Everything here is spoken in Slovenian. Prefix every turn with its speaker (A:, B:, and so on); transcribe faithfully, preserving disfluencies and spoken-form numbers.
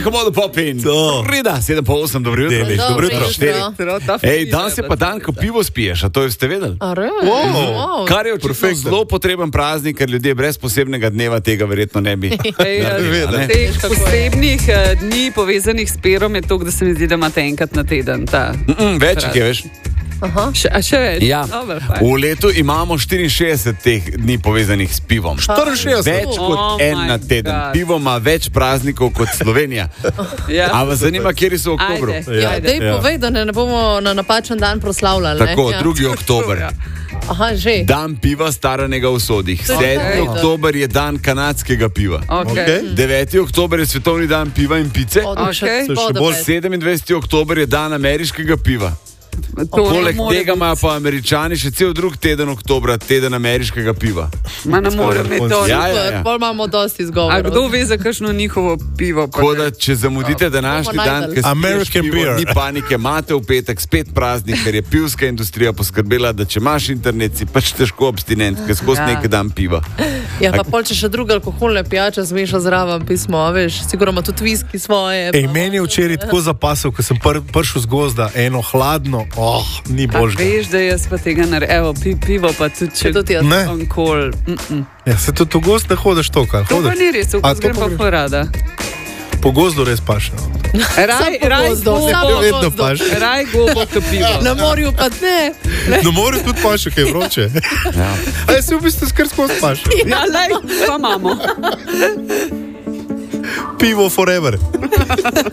A: komodo popin. Rida, sedem pa osem, dobro jutro.
B: Deliš, dobro jutro.
A: Ej, danes je pa dan, ko pivo spiješ, a to ste vedeli?
B: Wow.
A: Kar je očitno zelo potreben praznik, ker ljudje brez posebnega dneva tega verjetno ne bi.
C: Teh posebnih uh, dni povezanih s pirom je to, da se mi zdi, da imate enkrat na teden. Ta,
A: mm -mm, več jih je, veš.
C: Še, a še več?
A: Ja.
C: Dobar,
A: v letu imamo štiriinšestdeset teh dni povezanih s pivom.
B: štiriinšestdeset?
A: Več kot
C: Oh
A: en
C: my
A: na teden.
C: God.
A: Pivo ima več praznikov kot Slovenija.
C: Ja.
A: A vas zanima, kje so v oktobru?
C: Ajde.
B: Ja,
C: Ajde.
D: Dej povej, da ne, ne bomo na napačen dan proslavljali.
A: Tako,
D: ne?
A: drugi oktober.
D: Aha, že.
A: Dan piva staranega v sodih. sedmi oktober je dan kanadskega piva.
C: Okay.
A: deveti oktober je svetovni dan piva in pice.
C: Okay.
A: sedemindvajseti oktober je dan ameriškega piva. Poleg tega imajo pa Američani še cel drug teden oktobra, teden ameriškega piva.
C: Ma ne morem imeti to.
A: Ja, ja, ja.
D: Pol imamo dosti
C: A
D: izgovorov.
C: kdo ve za kakšno njihovo pivo? pa
A: Tako
C: ne?
A: da, če zamudite današnji
D: bomo
A: dan,
D: najdeli.
A: ker
B: American beer.
A: ni panike, imate v petek spet praznik, ker je pivska industrija poskrbela, da če imaš internet, si pač težko abstinent, ker skozi
C: Ja.
A: nekaj dan piva.
D: Ja, pa pol, če še druge alkoholne pijače zmeša zraven pismo, a veš, sigurno ima tudi viski svoje.
B: Ej, meni je včeraj tako zapasal, ko sem pr, prišel z gozda, eno hladno, oh, ni
C: A
B: božga.
C: veš, da jaz pa tega naredim. Evo, pi, pivo pa tudi če
D: Tudi jaz.
B: Ne.
C: onkol. Mm -mm.
B: Ja, se tudi v gozd ne hodiš to, kaj
C: To pa
B: hodiš?
C: ni res, v
B: A,
C: gozd
B: to
C: grem
B: pa
C: pa
B: greš?
C: porada.
B: Po gozdu res paše. No.
C: Raj,
D: po
C: raj,
D: gozdu,
C: gobo,
D: samo po
B: Vedno
D: gozdu.
B: paše.
C: raj gobo k pivo.
D: Na morju pa ne.
B: Na morju tudi paše, kaj je vroče.
A: Ja.
B: A jaz se v bistvu skr skozi paše.
C: Ja, lej, pa imamo.
B: Pivo forever.